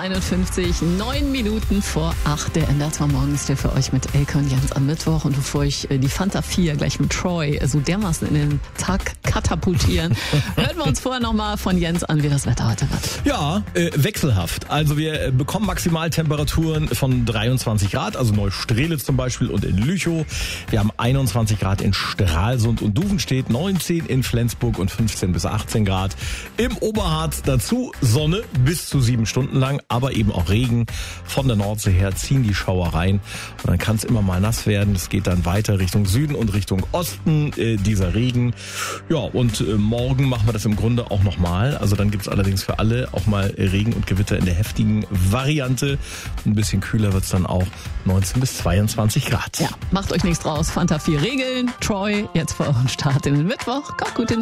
7:51, 9 Minuten vor 8. Der NDR morgens, der für euch mit Elke und Jens am Mittwoch. Und bevor ich die Fanta 4 gleich mit Troy so dermaßen in den Tag katapultieren, hören wir uns vorher nochmal von Jens an, wie das Wetter heute wird. Ja, wechselhaft. Also wir bekommen Maximaltemperaturen von 23 Grad, also Neustrelitz zum Beispiel und in Lüchow. Wir haben 21 Grad in Stralsund und Duvenstedt, 19 in Flensburg und 15 bis 18 Grad. Im Oberharz dazu Sonne bis zu 7 Stunden lang, aber eben auch Regen. Von der Nordsee her ziehen die Schauer rein und dann kann es immer mal nass werden. Es geht dann weiter Richtung Süden und Richtung Osten, dieser Regen. Ja, und morgen machen wir das im Grunde auch nochmal. Also dann gibt es allerdings für alle auch mal Regen und Gewitter in der heftigen Variante. Ein bisschen kühler wird es dann auch, 19 bis 22 Grad. Ja, macht euch nichts draus. Fanta 4 Regeln. Troy, jetzt vor eurem Start in den Mittwoch. Kommt gut in den